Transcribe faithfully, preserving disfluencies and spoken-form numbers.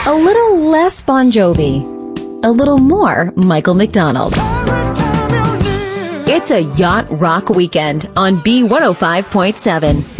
A little less Bon Jovi. A little more Michael McDonald. It's a yacht rock weekend on B one oh five point seven.